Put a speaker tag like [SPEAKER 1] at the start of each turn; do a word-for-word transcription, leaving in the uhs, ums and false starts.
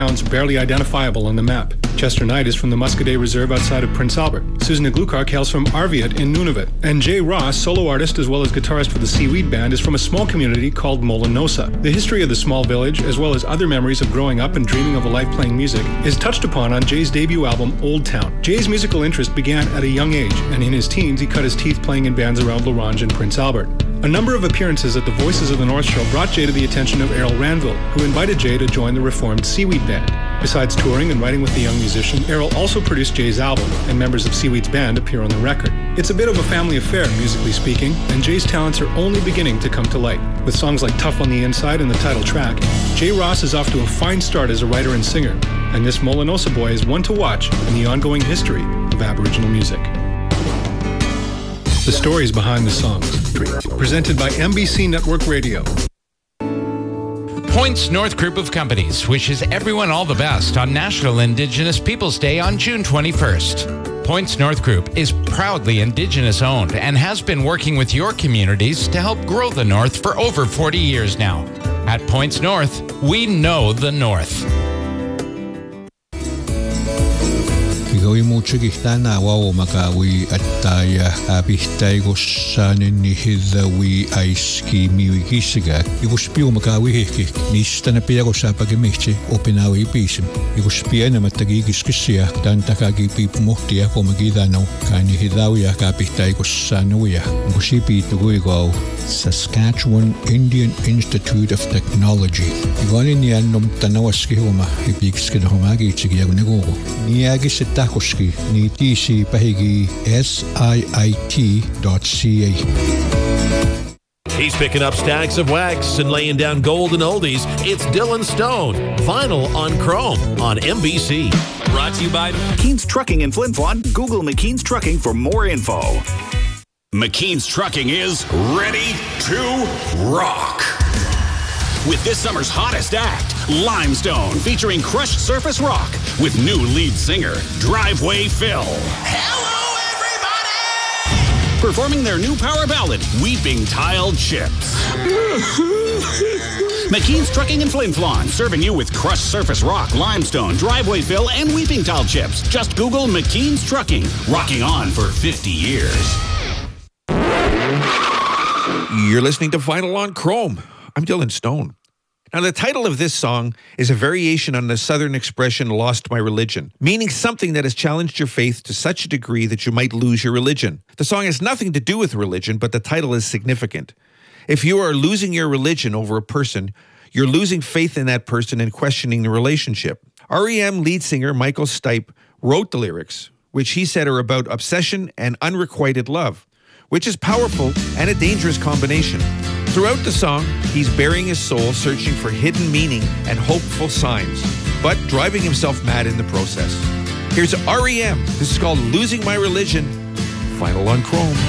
[SPEAKER 1] towns barely identifiable on the map. Chester Knight is from the Muscadet Reserve outside of Prince Albert. Susan Glukark hails from Arviat in Nunavut. And Jay Ross, solo artist as well as guitarist for the Seaweed Band, is from a small community called Molinosa. The history of the small village, as well as other memories of growing up and dreaming of a life playing music, is touched upon on Jay's debut album, Old Town. Jay's musical interest began at a young age, and in his teens he cut his teeth playing in bands around La Ronge and Prince Albert. A number of appearances at the Voices of the North show brought Jay to the attention of Errol Ranville, who invited Jay to join the reformed Seaweed Band. Besides touring and writing with the young musician, Errol also produced Jay's album, and members of Seaweed's band appear on the record. It's a bit of a family affair, musically speaking, and Jay's talents are only beginning to come to light. With songs like Tough on the Inside and the title track, Jay Ross is off to a fine start as a writer and singer, and this Molinosa boy is one to watch in the ongoing history of Aboriginal music. The stories behind the songs, presented by M B C Network Radio.
[SPEAKER 2] Points North Group of Companies wishes everyone all the best on National Indigenous Peoples Day on June twenty-first. Points North Group is proudly Indigenous owned and has been working with your communities to help grow the North for over forty years now. At Points North, we know the North.
[SPEAKER 3] Gawin mo chigitana wawo makawi at taya abihtai ko sanin ni hidawi ay ski miwikisiga. Iguspio makawi hiki nista na pia ko sa pagimichi o pinawi pisim. Iguspia na matagigis kisya dan takagi pipumuhti ako magidano kani hidawi akabihtai ko sanuya. Ngusipi tugoy ko Saskatchewan Indian Institute of Technology. Iguanin niyan nung tanawas ki huma ipigis ka na humagi chigiyag nagugo. Niyagi sa Koski ni T C Pahigi S I I T dot C A.
[SPEAKER 4] He's picking up stacks of wax and laying down golden oldies. It's Dylan Stone, vinyl on chrome on M B C.
[SPEAKER 5] Brought to you by McKean's Trucking in Flin Flon. Google McKean's Trucking for more info. McKean's Trucking is ready to rock. With this summer's hottest act, Limestone, featuring crushed surface rock with new lead singer, Driveway Phil.
[SPEAKER 6] Hello, everybody!
[SPEAKER 5] Performing their new power ballad, Weeping Tiled Chips. McKean's Trucking in Flin Flon, serving you with crushed surface rock, Limestone, Driveway Fill, and Weeping Tiled Chips. Just Google McKean's Trucking, rocking on for fifty years.
[SPEAKER 7] You're listening to Vinyl on Chrome. I'm Dylan Stone. Now, the title of this song is a variation on the Southern expression, lost my religion, meaning something that has challenged your faith to such a degree that you might lose your religion. The song has nothing to do with religion, but the title is significant. If you are losing your religion over a person, you're losing faith in that person and questioning the relationship. R E M lead singer Michael Stipe wrote the lyrics, which he said are about obsession and unrequited love, which is powerful and a dangerous combination. Throughout the song, he's burying his soul, searching for hidden meaning and hopeful signs, but driving himself mad in the process. Here's R E M. This is called Losing My Religion. Vinyl on Chrome.